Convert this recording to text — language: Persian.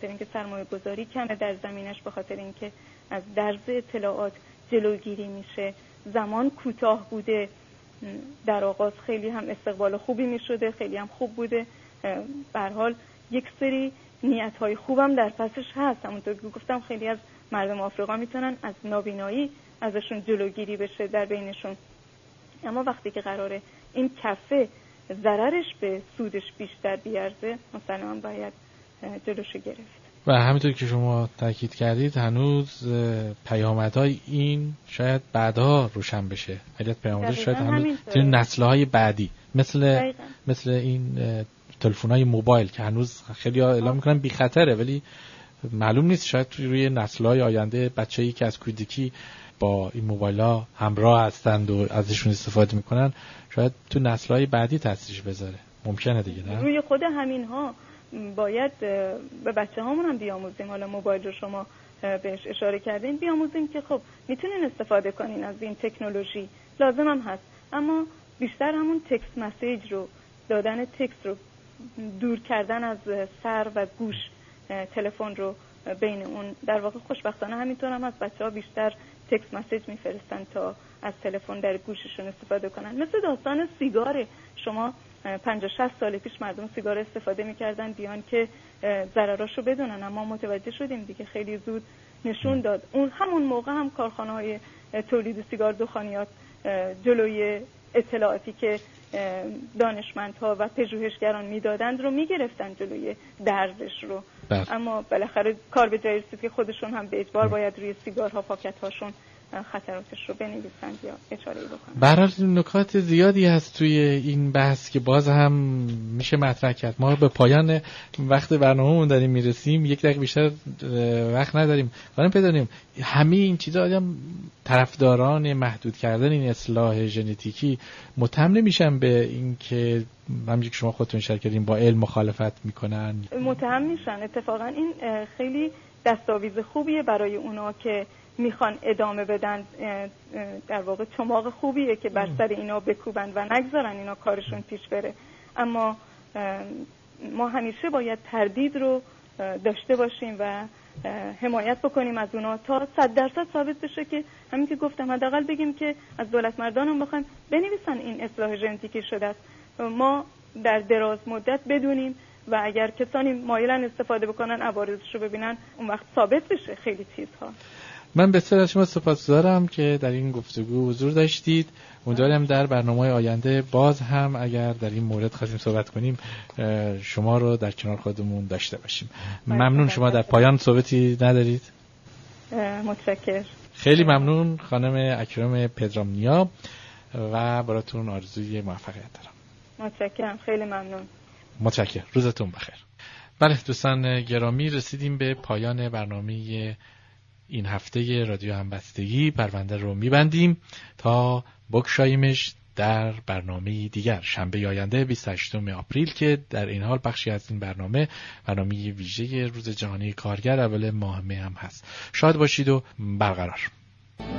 خاطر اینکه سرمایه گذاری کمه در زمینش، به خاطر اینکه از درز اطلاعات جلوگیری میشه، زمان کوتاه بوده، در آغاز خیلی هم استقبال خوبی میشده، خیلی هم خوب بوده. به هر حال یک سری نیت‌های خوبم در پسش هست. همونطور که گفتم خیلی از مردم آفریقا میتونن از نابینایی ازشون جلوگیری بشه در بینشون، اما وقتی که قراره این کفه ضررش به سودش بیشتر بیارزه، مثلا باید جلوشو گرفت. و همینطور که شما تاکید کردید هنوز پیامدهای این شاید بعدها روشن بشه. اگه پیامدش شاید هنوز توی نسل‌های بعدی مثل این تلفن‌های موبایل که هنوز خیلی اعلام میکنن بی خطره، ولی معلوم نیست شاید روی نسل‌های آینده بچه‌ای که از کودکی با این موبایل‌ها همراه هستند و ازشون استفاده میکنن شاید تو نسل‌های بعدی تاثیرش بذاره. ممکنه دیگه، نه؟ روی خود همین‌ها باید به بچه‌هامون هم بیاموزیم. حالا موبایل رو شما بهش اشاره کردین، بیاموزیم که خب میتونین استفاده کنین از این تکنولوژی، لازم هم هست، اما بیشتر همون تکست مسیج رو، دادن تکست رو، دور کردن از سر و گوش تلفن رو بین اون. در واقع خوشبختانه همینطور هم از بچه‌ها بیشتر تکست مسیج میفرستن تا از تلفن در گوششون استفاده کنن. مثل داستان سیگاره، شما 50-60 سال پیش مردم سیگار استفاده میکردن بیان که ضرراشو بدونن، اما متوجه شدیم دیگه خیلی زود نشون داد. اون همون موقع هم کارخانه‌های تولید سیگار دخانیات جلوی اطلاعاتی که دانشمندها و پژوهشگران میدادند رو میگرفتن، جلوی درزش رو. اما بالاخره کار به جایی رسید که خودشون هم به اجبار باید روی سیگارها پاکت‌هاشون خطراتش رو بنویسند یا اشاره بکنند. به هر حال نکات زیادی هست توی این بحث که باز هم میشه مطرح کرد. ما به پایان وقت برنامه‌مون داریم میرسیم، یک دقیقه بیشتر وقت نداریم. خانم پدریم، همه این چیزا آدم طرفداران محدود کردن این اصلاح ژنتیکی متهم نمیشن به این که همونجوری که شما خودتون اشاره کردین با علم مخالفت میکنن؟ متهم میشن. اتفاقا این خیلی دستاویز خوبیه برای اونا که میخوان ادامه بدن. در واقع چماق خوبیه که بر سر اینا بکوبن و نگذارن اینا کارشون پیش بره. اما ما همیشه باید تردید رو داشته باشیم و حمایت بکنیم از اونا تا 100% ثابت بشه که همین که گفتم، حداقل بگیم که از دولت مردانم بخوایم بنویسن این اصلاح ژنتیکی شده است، ما در دراز مدت بدونیم و اگر کسانی مایلن استفاده بکنن عوارضش رو ببینن، اون وقت ثابت بشه خیلی چیزها. من بسیار از شما سپاسگزارم که در این گفتگو حضور داشتید. امیدوارم در برنامه‌های آینده باز هم اگر در این مورد خواستیم صحبت کنیم شما رو در کنار خودمون داشته باشیم. ممنون. شما در پایان صحبتی ندارید؟ متشکرم. خیلی ممنون خانم اکرم پدرامنیا و براتون آرزوی موفقیت دارم. متشکرم، خیلی ممنون. متشکرم. روزتون بخیر. بله دوستان گرامی، رسیدیم به پایان برنامه این هفته رادیو همبستگی. پرونده رو میبندیم تا بگشاییمش در برنامه دیگر شنبه آینده 28 آپریل که در این حال بخشی از این برنامه ویژه روز جهانی کارگر اول ماه مه هم هست. شاد باشید و برقرار.